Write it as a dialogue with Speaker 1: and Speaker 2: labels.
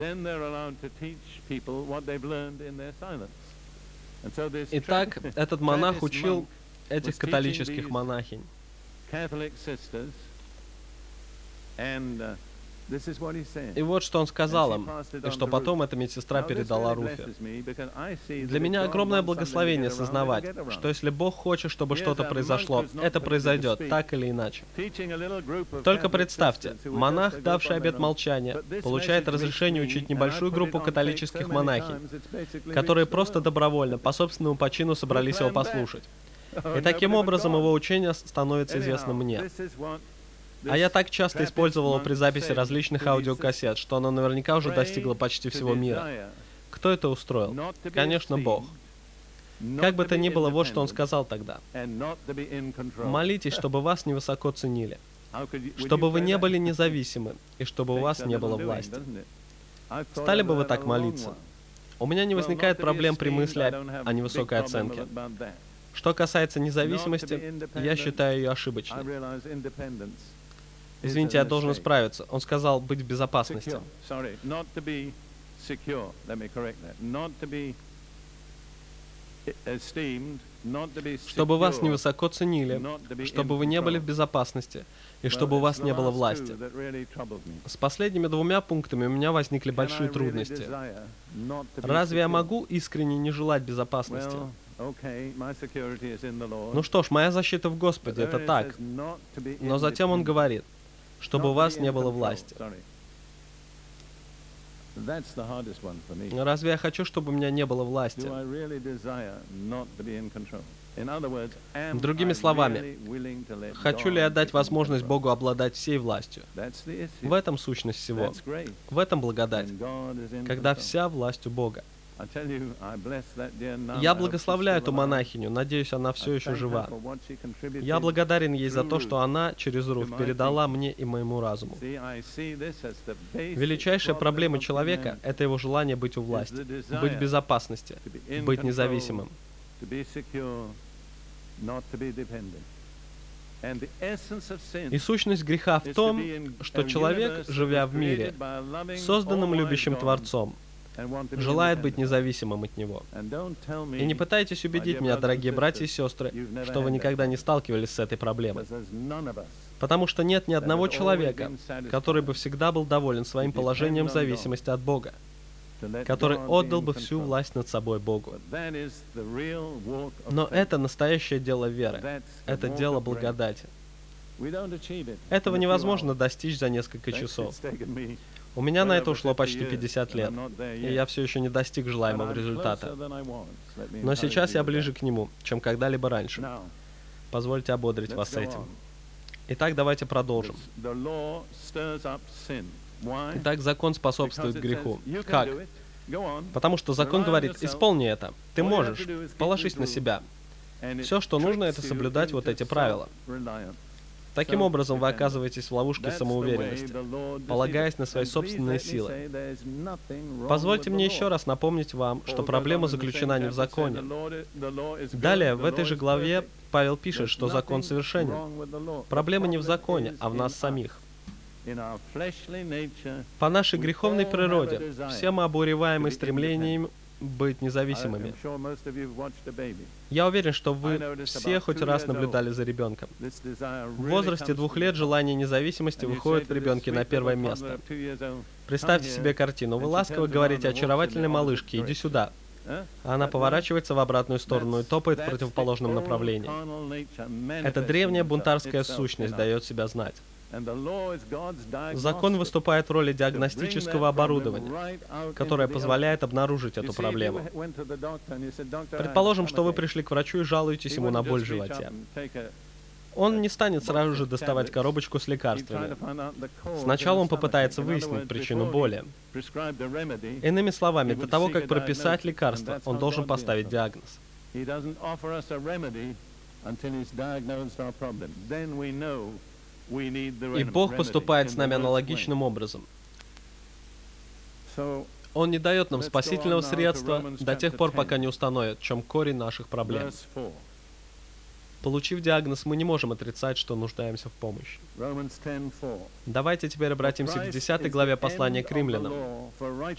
Speaker 1: Итак, этот монах учил этих католических монахинь. И вот что он сказал им, и что потом эта медсестра передала Руфе. Для меня огромное благословение сознавать, что если Бог хочет, чтобы что-то произошло, это произойдет, так или иначе. Только представьте, монах, давший обет молчания, получает разрешение учить небольшую группу католических монахинь, которые просто добровольно, по собственному почину собрались его послушать. И таким образом его учение становится известным мне. А я так часто использовал его при записи различных аудиокассет, что оно наверняка уже достигло почти всего мира. Кто это устроил? Конечно, Бог. Как бы то ни было, вот что он сказал тогда. Молитесь, чтобы вас невысоко ценили, чтобы вы не были независимы, и чтобы у вас не было власти. Стали бы вы так молиться? У меня не возникает проблем при мысли о невысокой оценке. Что касается независимости, я считаю ее ошибочной. Извините, я должен исправиться. Он сказал быть в безопасности. Чтобы вас невысоко ценили, чтобы вы не были в безопасности, и чтобы у вас не было власти. С последними двумя пунктами у меня возникли большие трудности. Разве я могу искренне не желать безопасности? Ну что ж, моя защита в Господе, это так. Но затем он говорит, чтобы у вас не было власти. Разве я хочу, чтобы у меня не было власти? Другими словами, хочу ли я дать возможность Богу обладать всей властью? В этом сущность всего. В этом благодать. Когда вся власть у Бога. Я благословляю эту монахиню, надеюсь, она все еще жива. Я благодарен ей за то, что она через Руф передала мне и моему разуму. Величайшая проблема человека – это его желание быть у власти, быть в безопасности, быть независимым. И сущность греха в том, что человек, живя в мире, созданным любящим Творцом, желает быть независимым от него. И не пытайтесь убедить меня, дорогие братья и сестры, что вы никогда не сталкивались с этой проблемой. Потому что нет ни одного человека, который бы всегда был доволен своим положением в зависимости от Бога, который отдал бы всю власть над собой Богу. Но это настоящее дело веры. Это дело благодати. Этого невозможно достичь за несколько часов. У меня на это ушло почти 50 лет, и я все еще не достиг желаемого результата. Но сейчас я ближе к нему, чем когда-либо раньше. Позвольте ободрить вас этим. Итак, давайте продолжим. Итак, закон способствует греху. Как? Потому что закон говорит, исполни это. Ты можешь. Положись на себя. Все, что нужно, это соблюдать вот эти правила. Таким образом, вы оказываетесь в ловушке самоуверенности, полагаясь на свои собственные силы. Позвольте мне еще раз напомнить вам, что проблема заключена не в законе. Далее, в этой же главе Павел пишет, что закон совершенен. Проблема не в законе, а в нас самих. По нашей греховной природе все мы обуреваемы стремлением быть независимыми. Я уверен, что вы все хоть раз наблюдали за ребенком. В возрасте 2 лет желание независимости выходит в ребенке на первое место. Представьте себе картину. Вы ласково говорите очаровательной малышке: «Иди сюда». А она поворачивается в обратную сторону и топает в противоположном направлении. Эта древняя бунтарская сущность дает себя знать. Закон выступает в роли диагностического оборудования, которое позволяет обнаружить эту проблему. Предположим, что вы пришли к врачу и жалуетесь ему на боль в животе. Он не станет сразу же доставать коробочку с лекарствами. Сначала он попытается выяснить причину боли. Иными словами, до того, как прописать лекарство, он должен поставить диагноз. И Бог поступает с нами аналогичным образом. Он не дает нам спасительного средства до тех пор, пока не установит, в чем корень наших проблем. Получив диагноз, мы не можем отрицать, что нуждаемся в помощи. Давайте теперь обратимся к 10 главе послания к римлянам.